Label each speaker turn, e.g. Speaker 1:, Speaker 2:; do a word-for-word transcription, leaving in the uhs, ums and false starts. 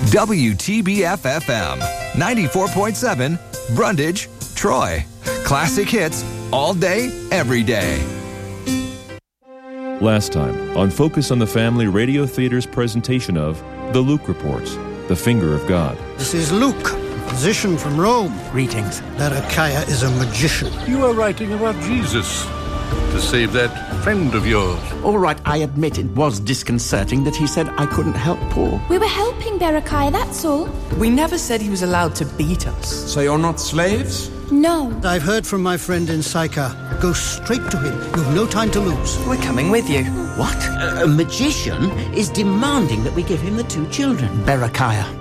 Speaker 1: W T B F F M, ninety-four point seven, Brundage, Troy. Classic hits all day, every day.
Speaker 2: Last time on Focus on the Family Radio Theater's presentation of The Luke Reports, The Finger of God.
Speaker 3: This is Luke, a physician from Rome.
Speaker 4: Greetings.
Speaker 3: Berechiah is a magician.
Speaker 5: You are writing about Jesus to save that friend of yours.
Speaker 4: All right, I admit it was disconcerting that he said I couldn't help Paul.
Speaker 6: We were helping Berechiah, that's all.
Speaker 7: We never said he was allowed to beat us.
Speaker 8: So you're not slaves?
Speaker 6: No.
Speaker 3: I've heard from my friend in Sychar. Go straight to him. You've no time to lose.
Speaker 7: We're coming with you.
Speaker 4: What? A, a magician is demanding that we give him the two children. Berechiah,